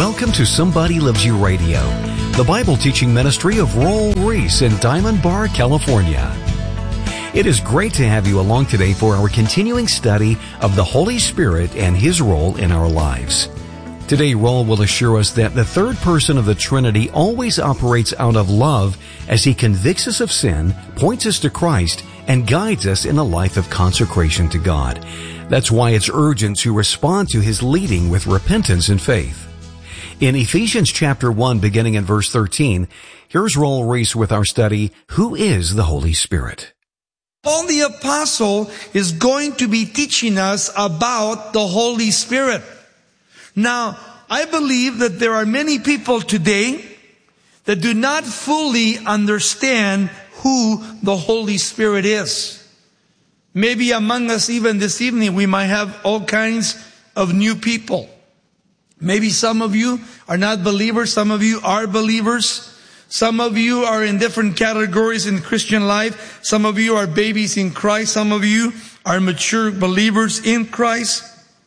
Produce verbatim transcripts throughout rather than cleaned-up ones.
Welcome to Somebody Loves You Radio, the Bible teaching ministry of Roel Reese in Diamond Bar, California. It is great to have you along today for our continuing study of the Holy Spirit and His role in our lives. Today, Roel will assure us that the third person of the Trinity always operates out of love as He convicts us of sin, points us to Christ, and guides us in a life of consecration to God. That's why it's urgent to respond to His leading with repentance and faith. In Ephesians chapter one, beginning in verse thirteen, here's Roel Reese with our study, Who is the Holy Spirit? Paul the Apostle is going to be teaching us about the Holy Spirit. Now, I believe that there are many people today that do not fully understand who the Holy Spirit is. Maybe among us even this evening we might have all kinds of new people. Maybe some of you are not believers, some of you are believers. Some of you are in different categories in Christian life. Some of you are babies in Christ. Some of you are mature believers in Christ.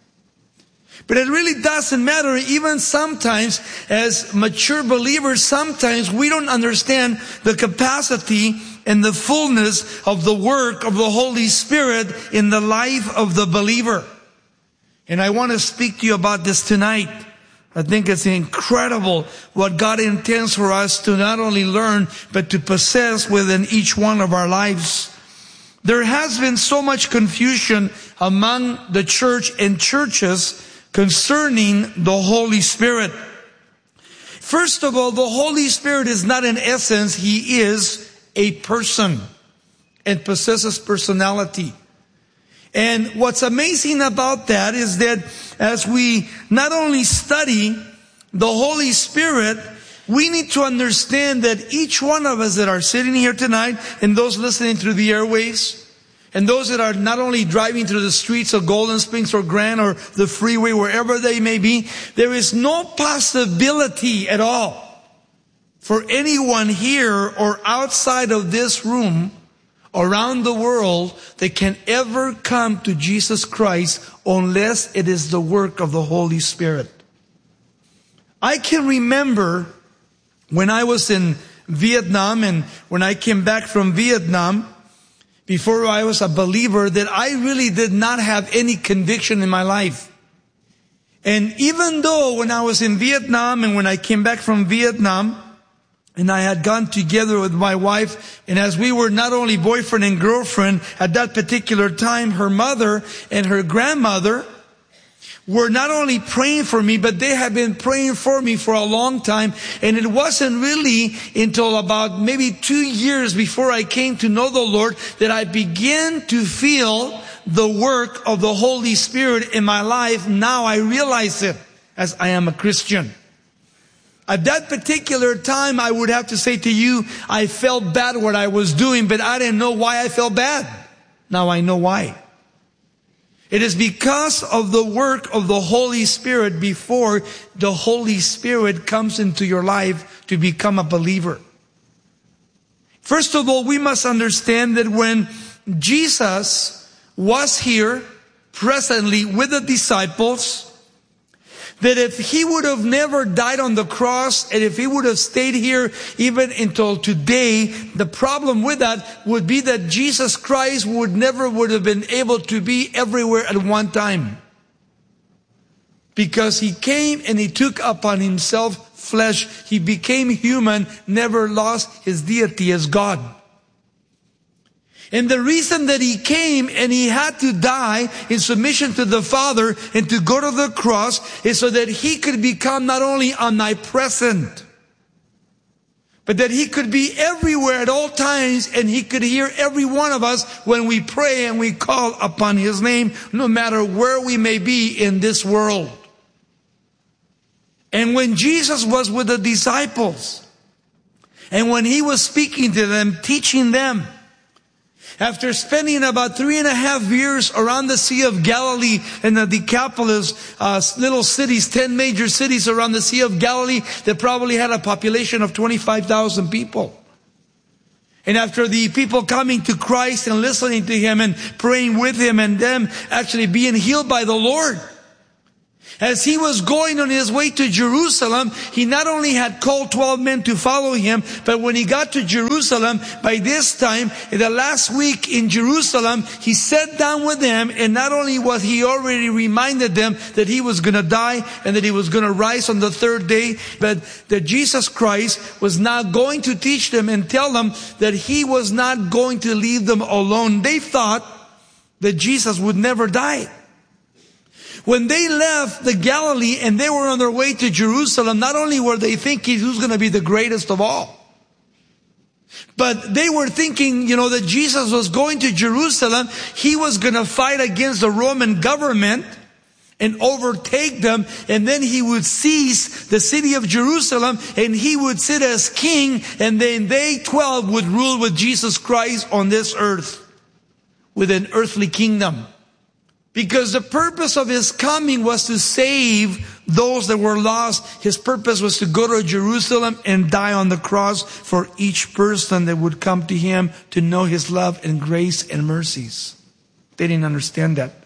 But it really doesn't matter. Even sometimes as mature believers, sometimes we don't understand the capacity and the fullness of the work of the Holy Spirit in the life of the believer. And I want to speak to you about this tonight. I think it's incredible what God intends for us to not only learn, but to possess within each one of our lives. There has been so much confusion among the church and churches concerning the Holy Spirit. First of all, the Holy Spirit is not an essence. He is a person and possesses personality. And what's amazing about that is that as we not only study the Holy Spirit, we need to understand that each one of us that are sitting here tonight, and those listening through the airwaves, and those that are not only driving through the streets of Golden Springs or Grand or the freeway, wherever they may be, there is no possibility at all for anyone here or outside of this room around the world that can ever come to Jesus Christ unless it is the work of the Holy Spirit. I can remember when I was in Vietnam and when I came back from Vietnam, before I was a believer, that I really did not have any conviction in my life. And even though when I was in Vietnam and when I came back from Vietnam, and I had gone together with my wife, and as we were not only boyfriend and girlfriend, at that particular time, her mother and her grandmother were not only praying for me, but they had been praying for me for a long time. And it wasn't really until about maybe two years before I came to know the Lord that I began to feel the work of the Holy Spirit in my life. Now I realize it as I am a Christian. At that particular time, I would have to say to you, I felt bad what I was doing, but I didn't know why I felt bad. Now I know why. It is because of the work of the Holy Spirit before the Holy Spirit comes into your life to become a believer. First of all, we must understand that when Jesus was here presently with the disciples, that if He would have never died on the cross, and if He would have stayed here even until today, the problem with that would be that Jesus Christ would never would have been able to be everywhere at one time. Because He came and He took upon Himself flesh. He became human, never lost His deity as God. And the reason that He came and He had to die in submission to the Father and to go to the cross is so that He could become not only omnipresent, but that He could be everywhere at all times, and He could hear every one of us when we pray and we call upon His name, no matter where we may be in this world. And when Jesus was with the disciples, and when He was speaking to them, teaching them, after spending about three and a half years around the Sea of Galilee and the Decapolis, uh, little cities, ten major cities around the Sea of Galilee that probably had a population of twenty-five thousand people. And after the people coming to Christ and listening to Him and praying with Him and them actually being healed by the Lord, As he was going on his way to Jerusalem, he not only had called twelve men to follow him, but when he got to Jerusalem, by this time, in the last week in Jerusalem, he sat down with them, and not only was he already reminded them that he was going to die and that he was going to rise on the third day, but that Jesus Christ was now going to teach them and tell them that he was not going to leave them alone. They thought that Jesus would never die. When they left the Galilee and they were on their way to Jerusalem, not only were they thinking who's going to be the greatest of all, but they were thinking, you know, that Jesus was going to Jerusalem. He was going to fight against the Roman government and overtake them. And then he would seize the city of Jerusalem and he would sit as king. And then they twelve would rule with Jesus Christ on this earth with an earthly kingdom. Because the purpose of his coming was to save those that were lost. His purpose was to go to Jerusalem and die on the cross for each person that would come to him to know his love and grace and mercies. They didn't understand that.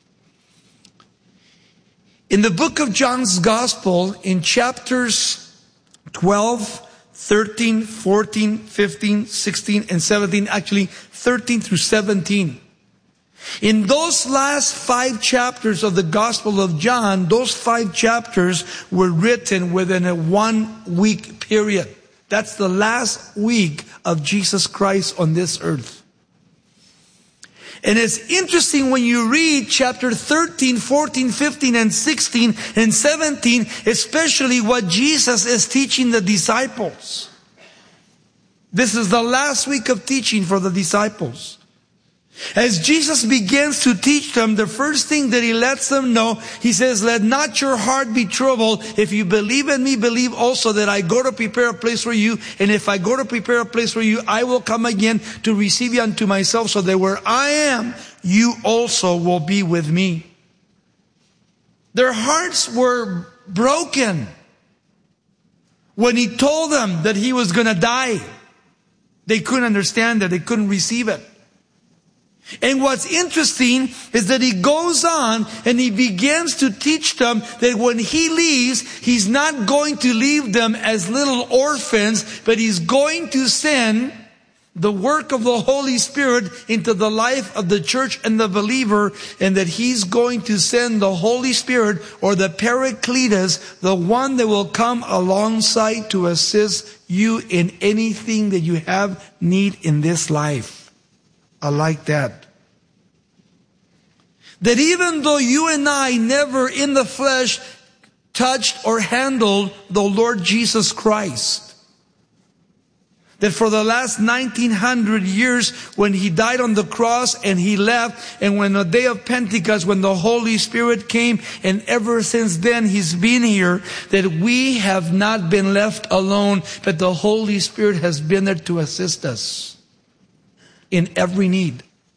In the book of John's Gospel, in chapters twelve, thirteen, fourteen, fifteen, sixteen, and seventeen, actually thirteen through seventeen, in those last five chapters of the Gospel of John, those five chapters were written within a one week period. That's the last week of Jesus Christ on this earth. And it's interesting when you read chapter thirteen, fourteen, fifteen, and sixteen, and seventeen, especially what Jesus is teaching the disciples. This is the last week of teaching for the disciples. As Jesus begins to teach them, the first thing that he lets them know, he says, let not your heart be troubled. If you believe in me, believe also that I go to prepare a place for you. And if I go to prepare a place for you, I will come again to receive you unto myself, so that where I am, you also will be with me. Their hearts were broken when he told them that he was going to die. They couldn't understand it. They couldn't receive it. And what's interesting is that he goes on and he begins to teach them that when he leaves, he's not going to leave them as little orphans, but he's going to send the work of the Holy Spirit into the life of the church and the believer, and that he's going to send the Holy Spirit, or the Paracletus, the one that will come alongside to assist you in anything that you have need in this life. I like that. That even though you and I never in the flesh touched or handled the Lord Jesus Christ, that for the last nineteen hundred years, when he died on the cross and he left, and when the day of Pentecost, when the Holy Spirit came, and ever since then he's been here, that we have not been left alone, but the Holy Spirit has been there to assist us in every need.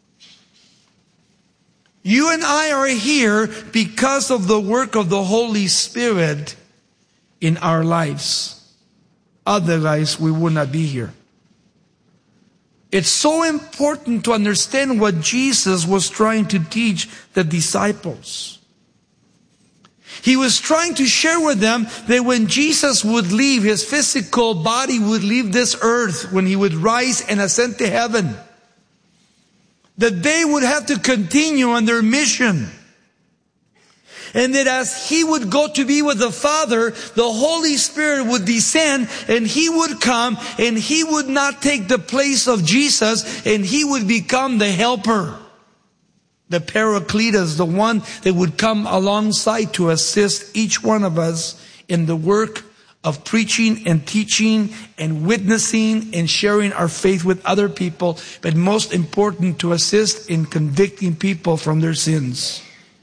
You and I are here because of the work of the Holy Spirit in our lives. Otherwise, we would not be here. It's so important to understand what Jesus was trying to teach the disciples. He was trying to share with them that when Jesus would leave, his physical body would leave this earth, when he would rise and ascend to heaven, that they would have to continue on their mission. And that as he would go to be with the Father, the Holy Spirit would descend and he would come and he would not take the place of Jesus, and he would become the helper, the Paracletus, the one that would come alongside to assist each one of us in the work of preaching and teaching and witnessing and sharing our faith with other people, but most important, to assist in convicting people from their sins.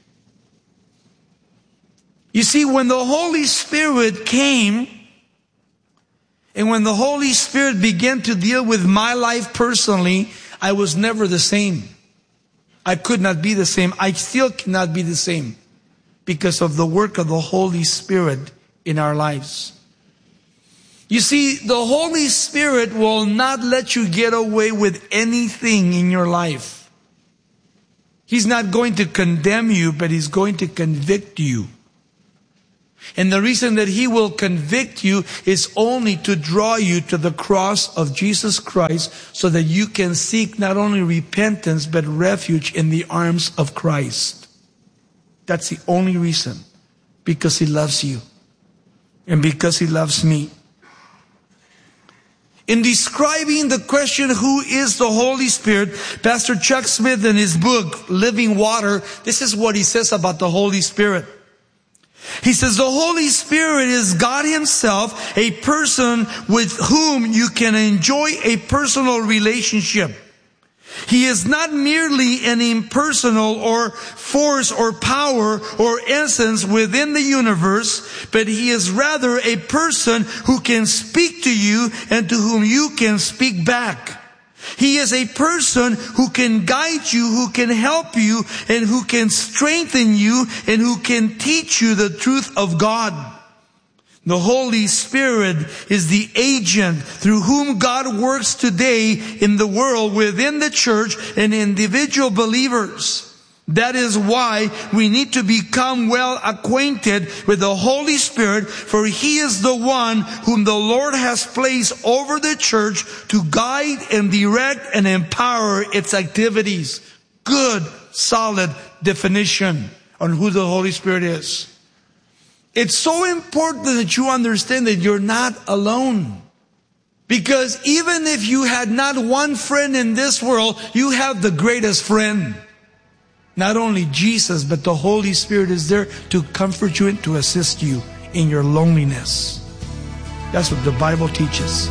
You see, when the Holy Spirit came, and when the Holy Spirit began to deal with my life personally, I was never the same. I could not be the same. I still cannot be the same because of the work of the Holy Spirit in our lives. You see, the Holy Spirit will not let you get away with anything in your life. He's not going to condemn you, but he's going to convict you And the reason that He will convict you is only to draw you to the cross of Jesus Christ so that you can seek not only repentance but refuge in the arms of Christ. That's the only reason. Because He loves you. And because He loves me. In describing the question, who is the Holy Spirit, Pastor Chuck Smith in his book, Living Water, this is what he says about the Holy Spirit. He says, the Holy Spirit is God Himself, a person with whom you can enjoy a personal relationship. He is not merely an impersonal or force or power or essence within the universe, but He is rather a person who can speak to you and to whom you can speak back. He is a person who can guide you, who can help you, and who can strengthen you, and who can teach you the truth of God. The Holy Spirit is the agent through whom God works today in the world, within the church, and individual believers. That is why we need to become well acquainted with the Holy Spirit, for He is the one whom the Lord has placed over the church to guide and direct and empower its activities. Good, solid definition on who the Holy Spirit is. It's so important that you understand that you're not alone. Because even if you had not one friend in this world, you have the greatest friend. Not only Jesus, but the Holy Spirit is there to comfort you and to assist you in your loneliness. That's what the Bible teaches.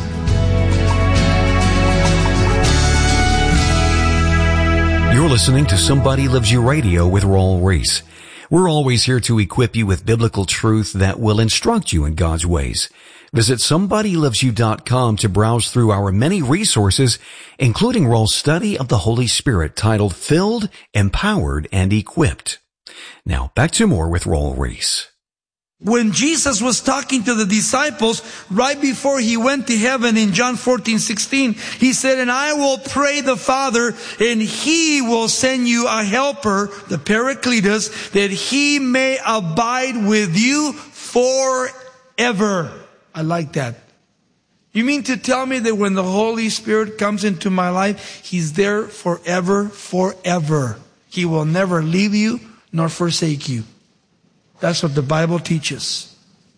You're listening to Somebody Loves You Radio with Raul Ries. We're always here to equip you with biblical truth that will instruct you in God's ways. Visit somebody loves you dot com to browse through our many resources, including Raul's study of the Holy Spirit titled Filled, Empowered, and Equipped. Now, back to more with Raul Ries. When Jesus was talking to the disciples right before He went to heaven in John fourteen sixteen, He said, and I will pray the Father, and He will send you a helper, the Paracletus, that He may abide with you forever. I like that. You mean to tell me that when the Holy Spirit comes into my life, He's there forever, forever. He will never leave you nor forsake you. That's what the Bible teaches.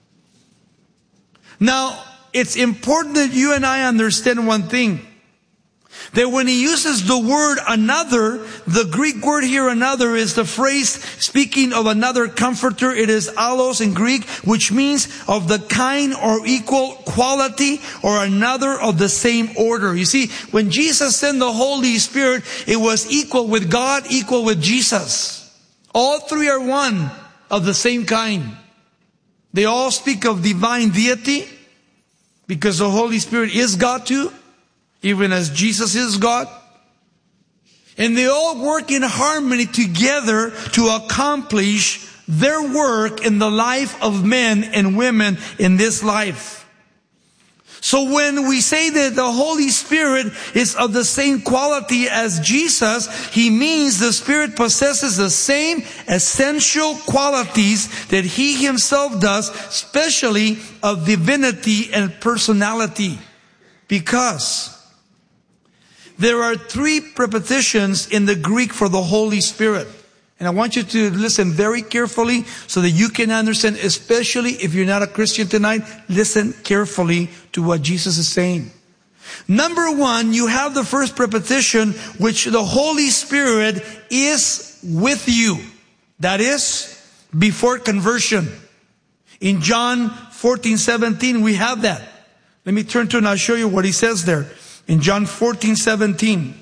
Now, it's important that you and I understand one thing. That when He uses the word another, the Greek word here another is the phrase speaking of another comforter. It is allos in Greek, which means of the kind or equal quality or another of the same order. You see, when Jesus sent the Holy Spirit, it was equal with God, equal with Jesus. All three are one. Of the same kind. They all speak of divine deity because the Holy Spirit is God too, even as Jesus is God. And they all work in harmony together to accomplish their work in the life of men and women in this life. So when we say that the Holy Spirit is of the same quality as Jesus, He means the Spirit possesses the same essential qualities that He Himself does, especially of divinity and personality. Because there are three prepositions in the Greek for the Holy Spirit. And I want you to listen very carefully so that you can understand, especially if you're not a Christian tonight, listen carefully to what Jesus is saying. Number one, you have the first preposition, which the Holy Spirit is with you. That is, before conversion. In John fourteen seventeen, we have that. Let me turn to it and I'll show you what He says there. In John fourteen seventeen.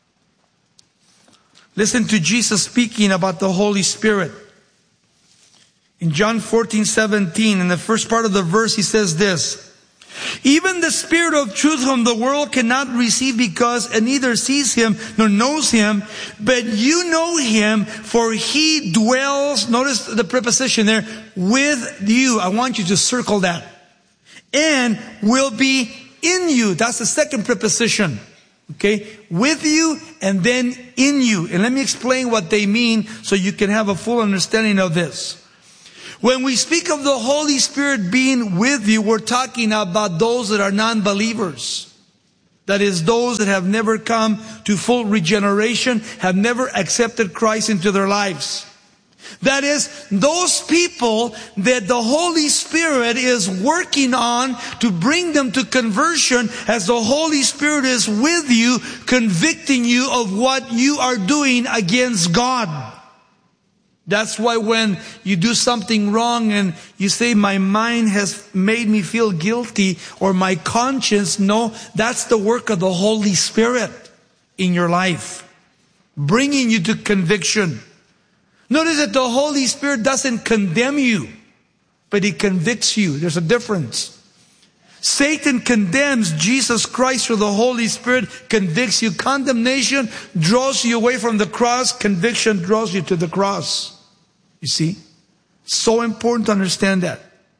Listen to Jesus speaking about the Holy Spirit. In John fourteen seventeen, in the first part of the verse, He says this. Even the Spirit of truth whom the world cannot receive because it neither sees Him nor knows Him, but you know Him, for He dwells, notice the preposition there, with you. I want you to circle that. And will be in you. That's the second preposition. Okay, with you and then in you. And let me explain what they mean so you can have a full understanding of this. When we speak of the Holy Spirit being with you, we're talking about those that are non-believers. That is, those that have never come to full regeneration, have never accepted Christ into their lives. That is, those people that the Holy Spirit is working on to bring them to conversion, as the Holy Spirit is with you, convicting you of what you are doing against God. That's why when you do something wrong and you say, my mind has made me feel guilty, or my conscience, no, that's the work of the Holy Spirit in your life, bringing you to conviction. Notice that the Holy Spirit doesn't condemn you, but He convicts you. There's a difference. Satan condemns, Jesus Christ through the Holy Spirit convicts you. Condemnation draws you away from the cross. Conviction draws you to the cross. You see? So important to understand that.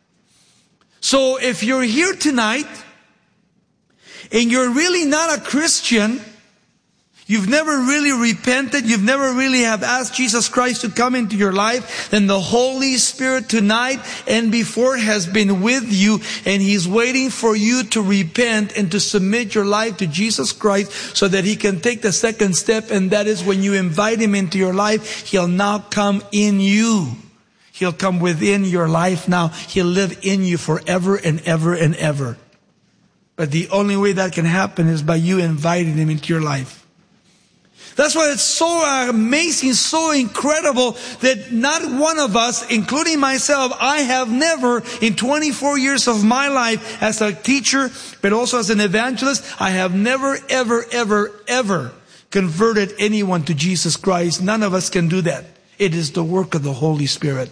So if you're here tonight and you're really not a Christian, you've never really repented, you've never really have asked Jesus Christ to come into your life, then the Holy Spirit tonight and before has been with you, and He's waiting for you to repent and to submit your life to Jesus Christ so that He can take the second step, and that is when you invite Him into your life, He'll now come in you. He'll come within your life now. He'll live in you forever and ever and ever. But the only way that can happen is by you inviting Him into your life. That's why it's so amazing, so incredible that not one of us, including myself, I have never in twenty-four years of my life as a teacher, but also as an evangelist, I have never, ever, ever, ever converted anyone to Jesus Christ. None of us can do that. It is the work of the Holy Spirit.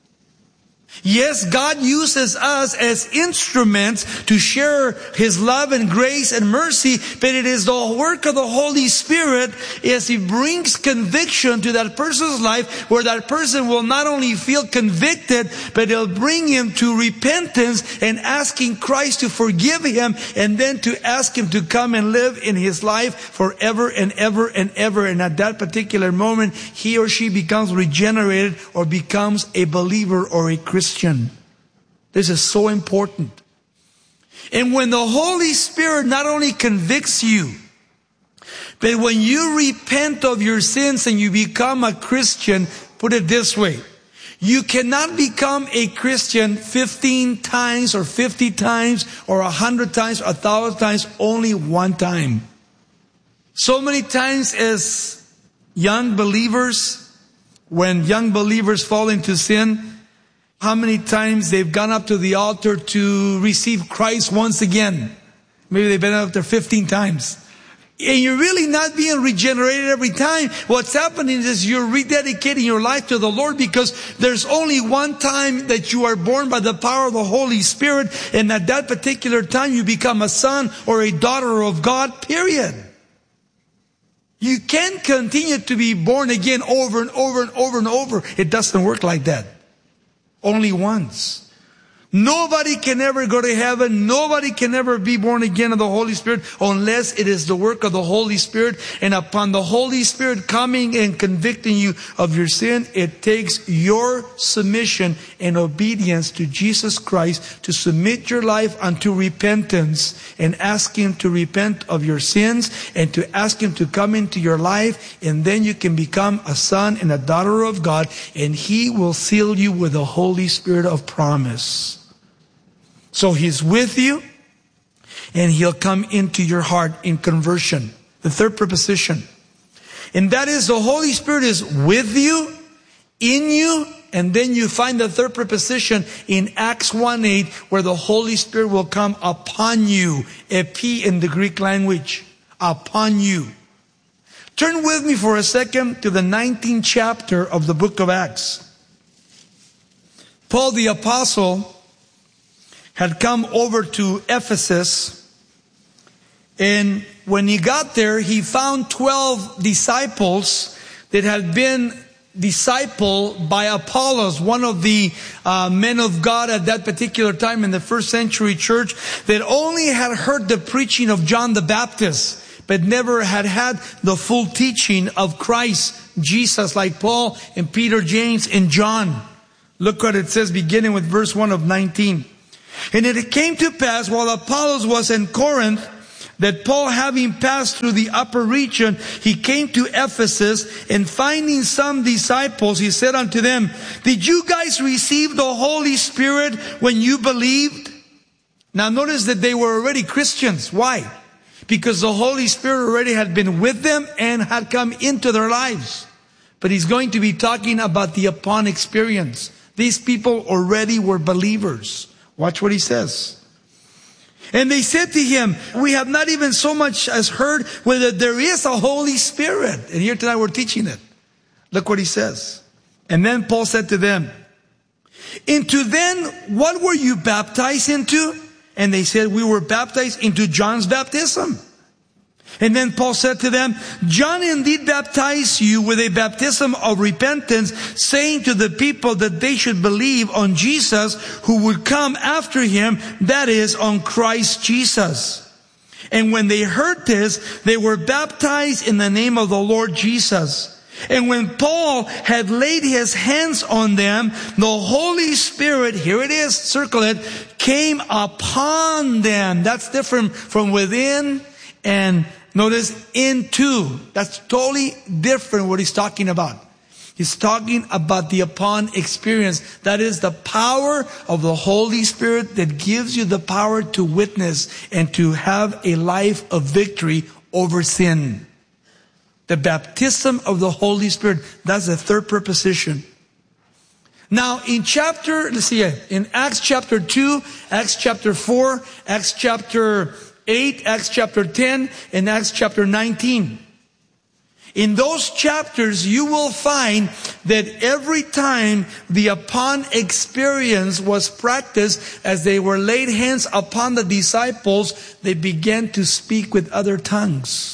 Yes, God uses us as instruments to share His love and grace and mercy, but it is the work of the Holy Spirit as He brings conviction to that person's life, where that person will not only feel convicted, but it'll bring him to repentance and asking Christ to forgive him, and then to ask Him to come and live in his life forever and ever and ever. And at that particular moment, he or she becomes regenerated or becomes a believer or a Christian. Christian. This is so important. And when the Holy Spirit not only convicts you, but when you repent of your sins and you become a Christian, put it this way, you cannot become a Christian fifteen times or fifty times or a hundred times or a thousand times, only one time. So many times as young believers, when young believers fall into sin, how many times they've gone up to the altar to receive Christ once again. Maybe they've been up there fifteen times. And you're really not being regenerated every time. What's happening is you're rededicating your life to the Lord, because there's only one time that you are born by the power of the Holy Spirit. And at that particular time you become a son or a daughter of God, period. You can't continue to be born again over and over and over and over. It doesn't work like that. Only once. Nobody can ever go to heaven. Nobody can ever be born again of the Holy Spirit unless it is the work of the Holy Spirit. And upon the Holy Spirit coming and convicting you of your sin, it takes your submission and obedience to Jesus Christ to submit your life unto repentance and ask Him to repent of your sins and to ask Him to come into your life. And then you can become a son and a daughter of God, and He will seal you with the Holy Spirit of promise. So He's with you, and He'll come into your heart in conversion. The third preposition. And that is, the Holy Spirit is with you, in you, and then you find the third preposition in Acts one eight, where the Holy Spirit will come upon you. Epi in the Greek language. Upon you. Turn with me for a second to the nineteenth chapter of the book of Acts. Paul the Apostle had come over to Ephesus, and when he got there, he found twelve disciples that had been discipled by Apollos, one of the uh, men of God at that particular time in the first century church, that only had heard the preaching of John the Baptist, but never had had the full teaching of Christ Jesus, like Paul and Peter, James and John. Look what it says beginning with verse one of nineteen. And it came to pass while Apollos was in Corinth, that Paul, having passed through the upper region, he came to Ephesus, and finding some disciples, he said unto them, did you guys receive the Holy Spirit when you believed? Now notice that they were already Christians. Why? Because the Holy Spirit already had been with them and had come into their lives. But he's going to be talking about the upon experience. These people already were believers. Watch what he says. And they said to him, we have not even so much as heard whether there is a Holy Spirit. And here tonight we're teaching it. Look what he says. And then Paul said to them, into then what were you baptized into? And they said, we were baptized into John's baptism. And then Paul said to them, John indeed baptized you with a baptism of repentance, saying to the people that they should believe on Jesus who would come after him, that is, on Christ Jesus. And when they heard this, they were baptized in the name of the Lord Jesus. And when Paul had laid his hands on them, the Holy Spirit, here it is, circle it, came upon them. That's different from within and notice into. That's totally different what he's talking about. He's talking about the upon experience. That is the power of the Holy Spirit that gives you the power to witness and to have a life of victory over sin. The baptism of the Holy Spirit. That's the third preposition. Now in chapter, let's see, in Acts chapter two, Acts chapter four, Acts chapter eight, Acts chapter ten, and Acts chapter nineteen. In those chapters, you will find that every time the upon experience was practiced, as they were laid hands upon the disciples, they began to speak with other tongues.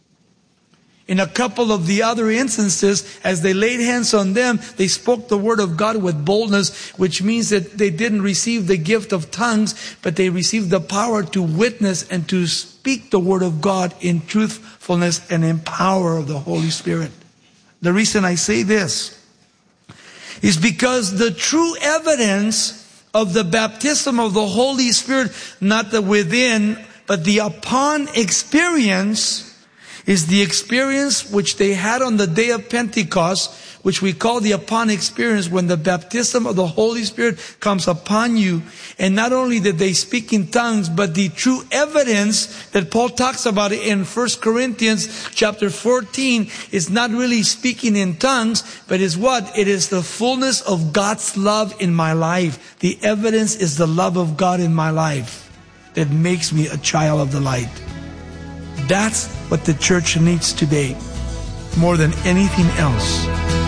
In a couple of the other instances, as they laid hands on them, they spoke the word of God with boldness, which means that they didn't receive the gift of tongues, but they received the power to witness and to speak the word of God in truthfulness and in power of the Holy Spirit. The reason I say this is because the true evidence of the baptism of the Holy Spirit, not the within, but the upon experience, is the experience which they had on the day of Pentecost, which we call the upon experience, when the baptism of the Holy Spirit comes upon you. And not only did they speak in tongues, but the true evidence that Paul talks about in First Corinthians chapter fourteen is not really speaking in tongues, but is what? It is the fullness of God's love in my life. The evidence is the love of God in my life that makes me a child of the light. That's what the church needs today, more than anything else.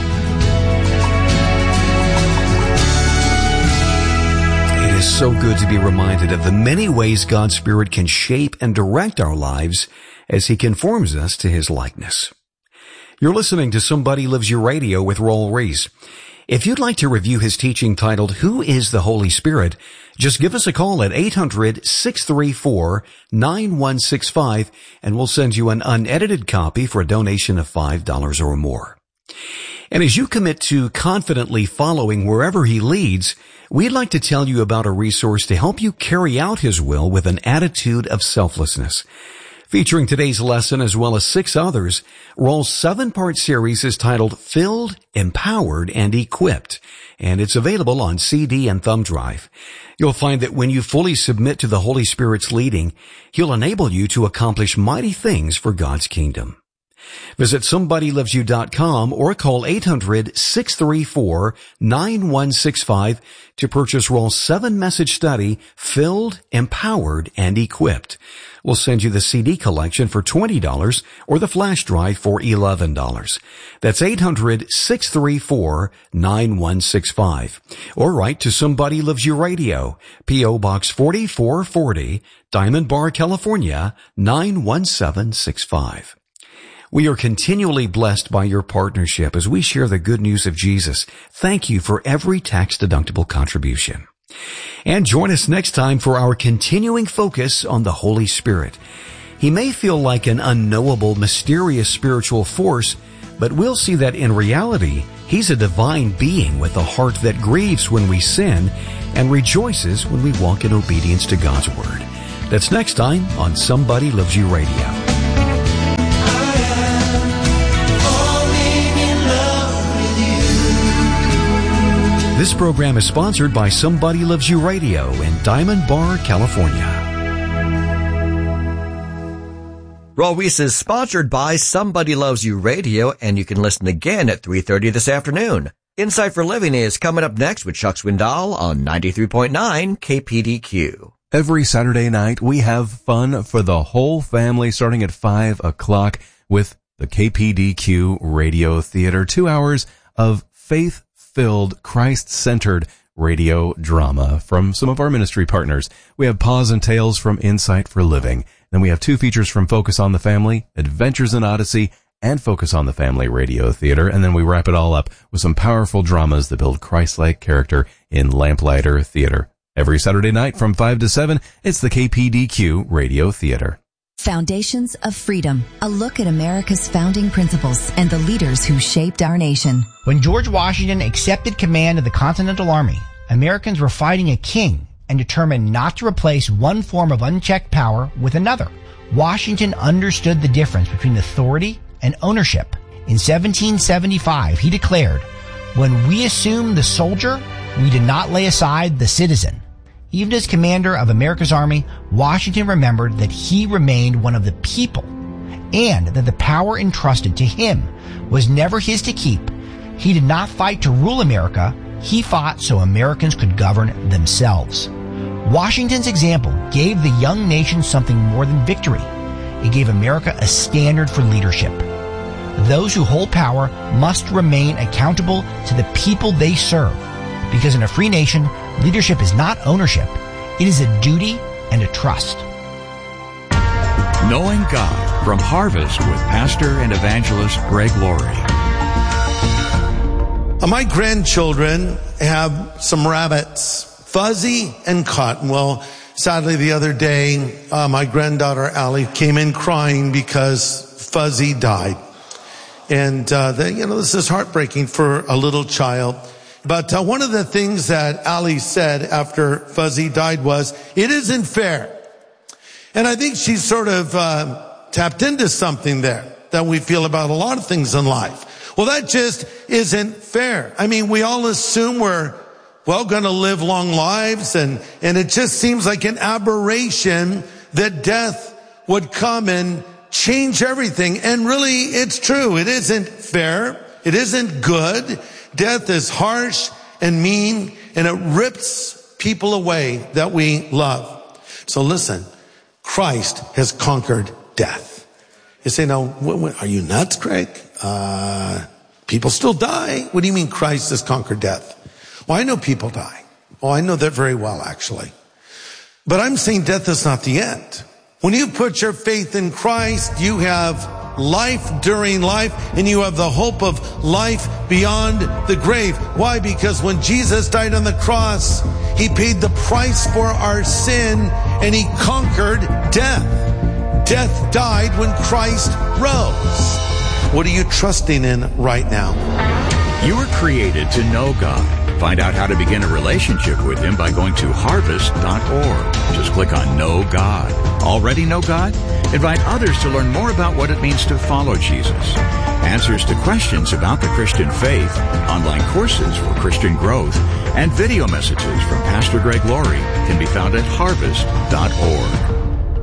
It is so good to be reminded of the many ways God's Spirit can shape and direct our lives as He conforms us to His likeness. You're listening to Somebody Loves You Radio with Raul Ries. If you'd like to review his teaching titled, Who is the Holy Spirit? Just give us a call at eight hundred, six three four, nine one six five and we'll send you an unedited copy for a donation of five dollars or more. And as you commit to confidently following wherever He leads, we'd like to tell you about a resource to help you carry out His will with an attitude of selflessness. Featuring today's lesson as well as six others, Raul's seven-part series is titled Filled, Empowered, and Equipped, and it's available on C D and thumb drive. You'll find that when you fully submit to the Holy Spirit's leading, He'll enable you to accomplish mighty things for God's kingdom. Visit somebody loves you dot com or call eight hundred, six three four, nine one six five to purchase Raul's seven-message study, Filled, Empowered, and Equipped. We'll send you the C D collection for twenty dollars or the flash drive for eleven dollars. That's eight hundred, six three four, nine one six five. Or write to Somebody Loves You Radio, P O Box forty-four forty, Diamond Bar, California, nine one seven six five. We are continually blessed by your partnership as we share the good news of Jesus. Thank you for every tax-deductible contribution. And join us next time for our continuing focus on the Holy Spirit. He may feel like an unknowable, mysterious spiritual force, But we'll see that in reality, He's a divine being with a heart that grieves when we sin and rejoices when we walk in obedience to God's Word. That's next time on Somebody Loves You Radio. This program is sponsored by Somebody Loves You Radio in Diamond Bar, California. Raw Reese is sponsored by Somebody Loves You Radio, and you can listen again at three thirty this afternoon. Insight for Living is coming up next with Chuck Swindoll on ninety-three point nine K P D Q. Every Saturday night, we have fun for the whole family starting at five o'clock with the K P D Q Radio Theater. Two hours of faith-filled, Christ-centered radio drama from some of our ministry partners. We have Paws and Tales from Insight for Living. Then we have two features from Focus on the Family, Adventures in Odyssey, and Focus on the Family Radio Theater. And then we wrap it all up with some powerful dramas that build Christ-like character in Lamplighter Theater. Every Saturday night from five to seven, it's the K P D Q Radio Theater. Foundations of Freedom, a look at America's founding principles and the leaders who shaped our nation. When George Washington accepted command of the Continental Army, Americans were fighting a king and determined not to replace one form of unchecked power with another. Washington understood the difference between authority and ownership. In seventeen seventy-five, he declared, "When we assume the soldier, we did not lay aside the citizen." Even as commander of America's army, Washington remembered that he remained one of the people and that the power entrusted to him was never his to keep. He did not fight to rule America. He fought so Americans could govern themselves. Washington's example gave the young nation something more than victory. It gave America a standard for leadership. Those who hold power must remain accountable to the people they serve, because in a free nation, leadership is not ownership. It is a duty and a trust. Knowing God from Harvest with Pastor and Evangelist Greg Laurie. My grandchildren have some rabbits, Fuzzy and Cotton. Well, sadly the other day, uh, my granddaughter Allie came in crying because Fuzzy died. And, uh, the, you know, this is heartbreaking for a little child. But uh, one of the things that Allie said after Fuzzy died was, "It isn't fair." And I think she sort of uh, tapped into something there that we feel about a lot of things in life. Well, that just isn't fair. I mean, we all assume we're, well, going to live long lives, and, and it just seems like an aberration that death would come and change everything. And really, it's true. It isn't fair. It isn't good. Death is harsh and mean, and it rips people away that we love. So listen, Christ has conquered death. You say, "No, what, what, are you nuts, Craig? Uh, people still die. What do you mean Christ has conquered death?" Well, I know people die. Oh, I know that very well, actually. But I'm saying death is not the end. When you put your faith in Christ, you have life during life, and you have the hope of life beyond the grave. Why? Because when Jesus died on the cross, he paid the price for our sin, and he conquered death. Death died when Christ rose. What are you trusting in right now? You were created to know God. Find out how to begin a relationship with Him by going to harvest dot org. Just click on Know God. Already know God? Invite others to learn more about what it means to follow Jesus. Answers to questions about the Christian faith, online courses for Christian growth, and video messages from Pastor Greg Laurie can be found at harvest dot org.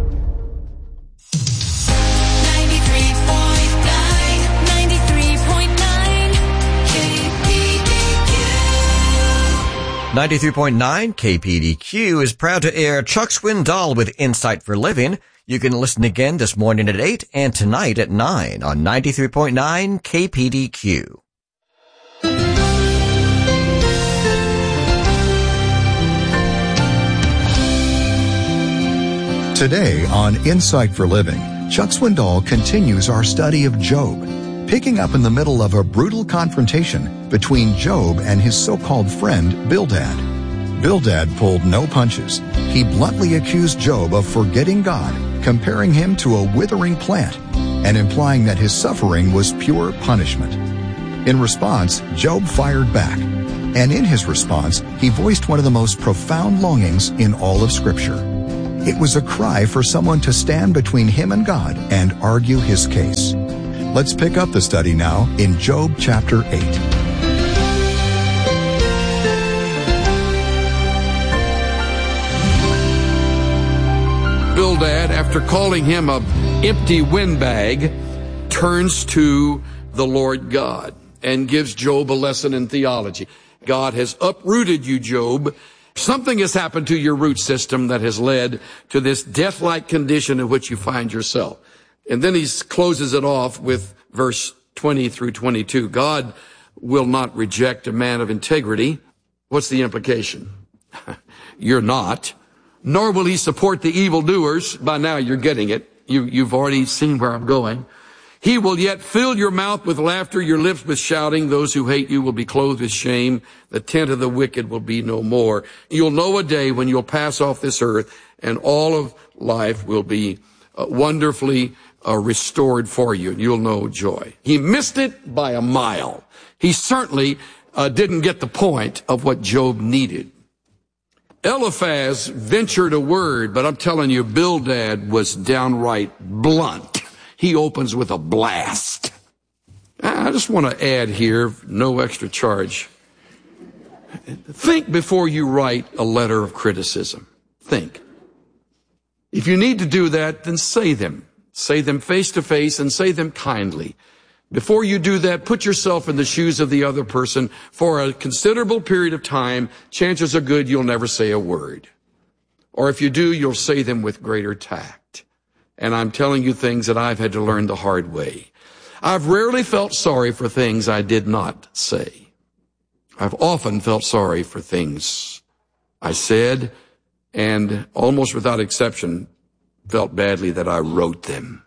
ninety-three point nine K P D Q is proud to air Chuck Swindoll with Insight for Living. You can listen again this morning at eight and tonight at nine on ninety-three point nine K P D Q. Today on Insight for Living, Chuck Swindoll continues our study of Job, picking up in the middle of a brutal confrontation between Job and his so-called friend Bildad. Bildad pulled no punches. He bluntly accused Job of forgetting God, comparing him to a withering plant. and implying that his suffering was pure punishment. In response, Job fired back, and in his response, he voiced one of the most profound longings in all of Scripture. It was a cry for someone to stand between him and God and argue his case. Let's pick up the study now in Job chapter eight. Bildad, after calling him a empty windbag, turns to the Lord God and gives Job a lesson in theology. God has uprooted you, Job. Something has happened to your root system that has led to this death-like condition in which you find yourself. And then he closes it off with verse twenty through twenty-two. God will not reject a man of integrity. What's the implication? You're not. Nor will he support the evildoers. By now you're getting it. You, you've already seen where I'm going. He will yet fill your mouth with laughter, your lips with shouting. Those who hate you will be clothed with shame. The tent of the wicked will be no more. You'll know a day when you'll pass off this earth, and all of life will be uh, wonderfully uh, restored for you, and you'll know joy. He missed it by a mile. He certainly uh, didn't get the point of what Job needed. Eliphaz ventured a word, but I'm telling you, Bildad was downright blunt. He opens with a blast. I just want to add here, no extra charge. Think before you write a letter of criticism. Think. If you need to do that, then say them. Say them face to face and say them kindly. Before you do that, put yourself in the shoes of the other person. For a considerable period of time, chances are good you'll never say a word. Or if you do, you'll say them with greater tact. And I'm telling you things that I've had to learn the hard way. I've rarely felt sorry for things I did not say. I've often felt sorry for things I said, and almost without exception, felt badly that I wrote them.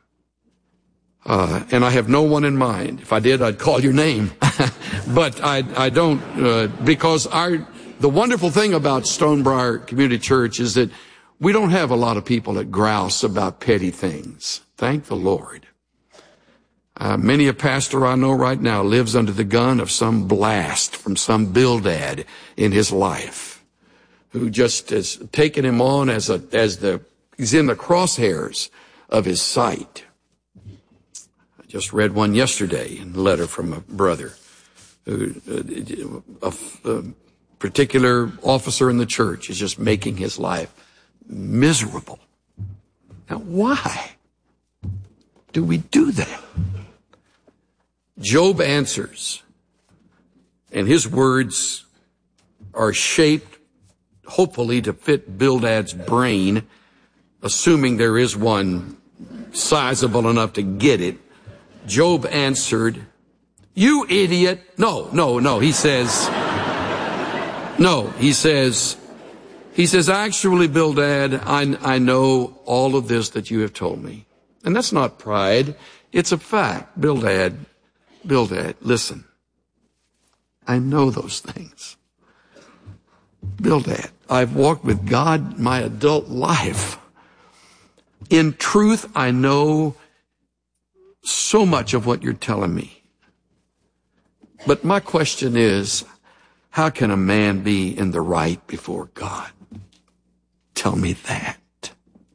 Uh, and I have no one in mind. If I did, I'd call your name. But I, I don't, uh, because our, the wonderful thing about Stonebriar Community Church is that we don't have a lot of people that grouse about petty things. Thank the Lord. Uh, many a pastor I know right now lives under the gun of some blast from some Bildad in his life, who just has taken him on as a, as the, he's in the crosshairs of his sight. I just read one yesterday in a letter from a brother, who, uh, a, a particular officer in the church is just making his life miserable. Now, why do we do that? Job answers, and his words are shaped, hopefully, to fit Bildad's brain, assuming there is one sizable enough to get it. Job answered, "You idiot." No, no, no, he says, no, he says, He says, actually, Bildad, I, I know all of this that you have told me. And that's not pride. It's a fact. Bildad, Bildad, listen. I know those things. Bildad, I've walked with God my adult life. In truth, I know so much of what you're telling me. But my question is, how can a man be in the right before God? Tell me that.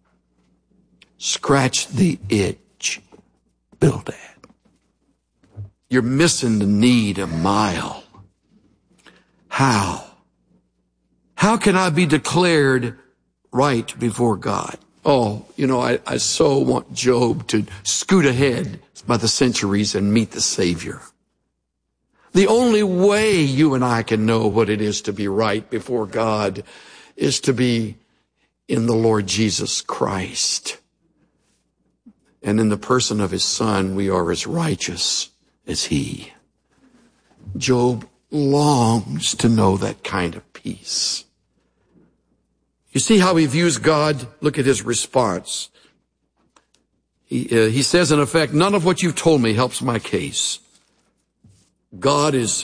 Scratch the itch, Bildad. You're missing the need a mile. How? How can I be declared right before God? Oh, you know, I, I so want Job to scoot ahead by the centuries and meet the Savior. The only way you and I can know what it is to be right before God is to be in the Lord Jesus Christ. And in the person of his Son, we are as righteous as he. Job longs to know that kind of peace. You see how he views God? Look at his response. He, uh, he says, in effect, none of what you've told me helps my case. God is,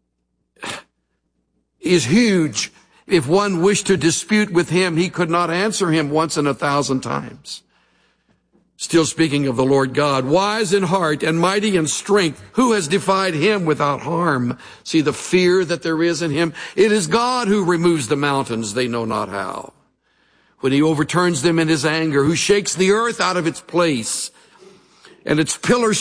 is huge. If one wished to dispute with him, he could not answer him once in a thousand times. Still speaking of the Lord God, wise in heart and mighty in strength, who has defied him without harm? See the fear that there is in him? It is God who removes the mountains, they know not how. When he overturns them in his anger, who shakes the earth out of its place, and its pillars